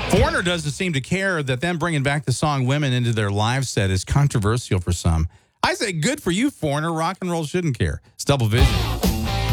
Foreigner doesn't seem to care that them bringing back the song Women into their live set is controversial for some. I say good for you, Foreigner. Rock and roll shouldn't care. It's Double Vision.